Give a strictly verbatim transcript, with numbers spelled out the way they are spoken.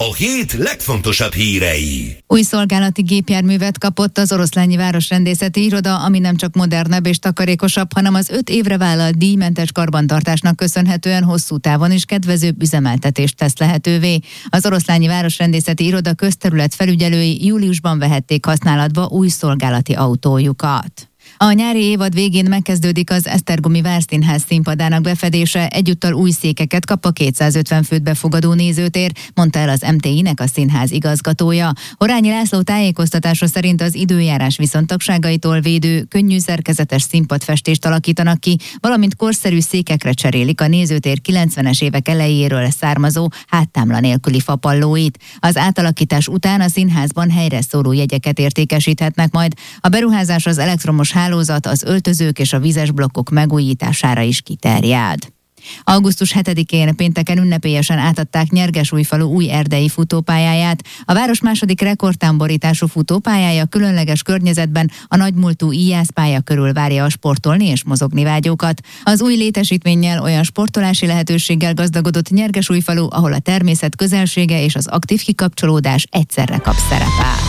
a hét legfontosabb hírei. Új szolgálati gépjárművet kapott az Oroszlányi Városrendészeti Iroda, ami nem csak modernebb és takarékosabb, hanem az öt évre vállalt díjmentes karbantartásnak köszönhetően hosszú távon is kedvezőbb üzemeltetést tesz lehetővé. Az Oroszlányi Városrendészeti Iroda közterület felügyelői júliusban vehették használatba új szolgálati autójukat. A nyári évad végén megkezdődik az Esztergomi Várszínház színpadának befedése, egyúttal új székeket kap a kétszázötven főt befogadó nézőtér, mondta el az em té i-nek a színház igazgatója. Horányi László tájékoztatása szerint az időjárás viszontagságaitól védő, könnyű szerkezetes színpadfestést alakítanak ki, valamint korszerű székekre cserélik a nézőtér kilencvenes évek elejéről származó háttámla nélküli fapallóit. Az átalakítás után a színházban helyre szóró jegyeket értékesíthetnek majd. A beruházás az elektromos hálózat, az öltözők és a vizes blokkok megújítására is kiterjed. augusztus hetedikén pénteken ünnepélyesen átadták Nyergesújfalu új erdei futópályáját. A város második rekordtámborítású futópályája különleges környezetben a nagymúltú íjászpálya körül várja a sportolni és mozogni vágyókat. Az új létesítménnyel olyan sportolási lehetőséggel gazdagodott Nyergesújfalu, ahol a természet közelsége és az aktív kikapcsolódás egyszerre kap szerepet.